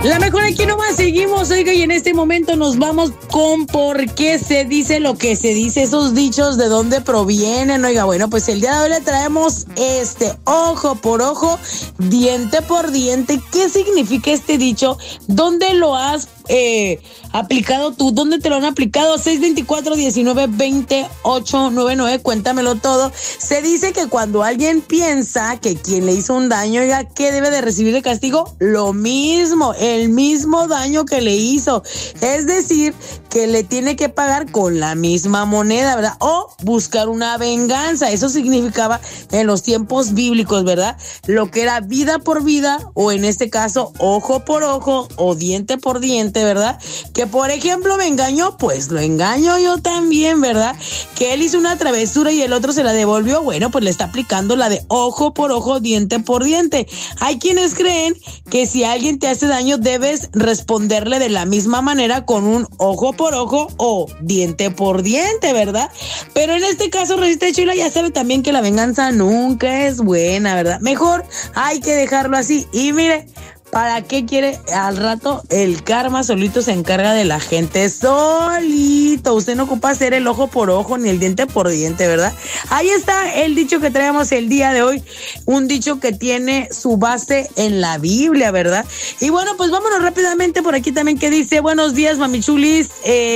La mejor aquí nomás seguimos, oiga, y en este momento nos vamos con por qué se dice lo que se dice, esos dichos de dónde provienen, oiga, bueno, pues el día de hoy le traemos ojo por ojo, diente por diente. ¿Qué significa este dicho? ¿Dónde lo has aplicado tú? ¿Dónde te lo han aplicado? 624-19-2899, cuéntamelo todo. Se dice que cuando alguien piensa que quien le hizo un daño, oiga, ¿qué debe de recibir de castigo? Lo mismo, el mismo daño que le hizo. Es decir, que le tiene que pagar con la misma moneda, ¿verdad? O buscar una venganza. Eso significaba en los tiempos bíblicos, ¿verdad? Lo que era vida por vida, o en este caso, ojo por ojo, o diente por diente, ¿verdad? Que por ejemplo me engañó, pues lo engaño yo también, ¿verdad? Que él hizo una travesura y el otro se la devolvió, bueno, pues le está aplicando la de ojo por ojo, diente por diente. Hay quienes creen que si alguien te hace daño debes responderle de la misma manera con un ojo por ojo o diente por diente, ¿verdad? Pero en este caso, Rosita Chula ya sabe también que la venganza nunca es buena, ¿verdad? Mejor hay que dejarlo así. Y mire, ¿para qué quiere? Al rato el karma solito se encarga de la gente, solito. Usted no ocupa hacer el ojo por ojo ni el diente por diente, ¿verdad? Ahí está el dicho que traemos el día de hoy, un dicho que tiene su base en la Biblia, ¿verdad? Y bueno, pues vámonos rápidamente por aquí también, que dice: buenos días, mamichulis,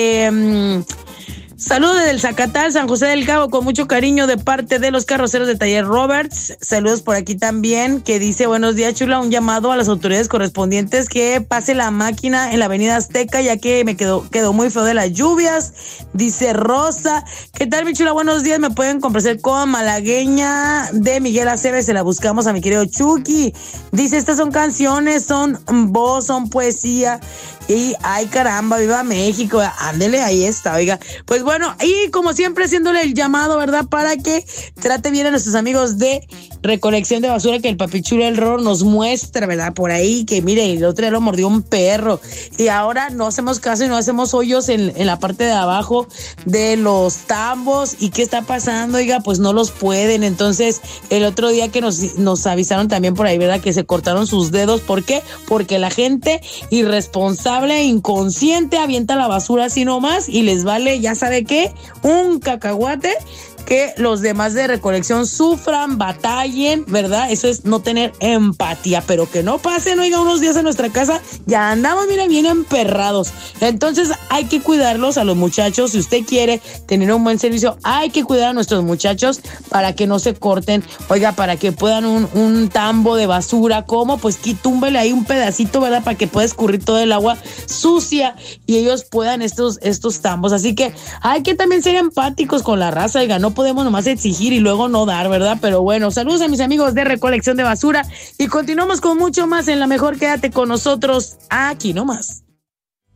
saludos desde el Zacatal, San José del Cabo, con mucho cariño de parte de los carroceros de Taller Roberts. Saludos por aquí también, que dice: buenos días, Chula, un llamado a las autoridades correspondientes que pase la máquina en la avenida Azteca, ya que me quedó muy feo de las lluvias. Dice Rosa: ¿qué tal, mi Chula? Buenos días, me pueden complacer con Malagueña de Miguel Aceves, se la buscamos a mi querido Chucky. Dice: estas son canciones, son voz, son poesía. Y ay, caramba, viva México, ándele, ahí está, oiga. Pues bueno, y como siempre haciéndole el llamado, ¿verdad? Para que trate bien a nuestros amigos de recolección de basura, que el papichulo El Rorro nos muestra, ¿verdad? Por ahí, que mire, el otro día lo mordió un perro. Y ahora no hacemos caso y no hacemos hoyos en la parte de abajo de los tambos. ¿Y qué está pasando? Oiga, pues no los pueden. Entonces, el otro día que nos avisaron también por ahí, ¿verdad? Que se cortaron sus dedos. ¿Por qué? Porque la gente irresponsable e inconsciente avienta la basura así nomás y les vale, ya sabe qué, un cacahuate, que los demás de recolección sufran, batallen, ¿verdad? Eso es no tener empatía, pero que no pasen, oiga, unos días en nuestra casa, ya andamos, mira, bien emperrados. Entonces hay que cuidarlos a los muchachos. Si usted quiere tener un buen servicio, hay que cuidar a nuestros muchachos para que no se corten, oiga, para que puedan un tambo de basura, ¿cómo? Pues túmbele ahí un pedacito, ¿verdad? Para que pueda escurrir todo el agua sucia y ellos puedan estos tambos. Así que hay que también ser empáticos con la raza, oiga, no podemos nomás exigir y luego no dar, ¿verdad? Pero bueno, saludos a mis amigos de recolección de basura y continuamos con mucho más en La Mejor. Quédate con nosotros aquí nomás.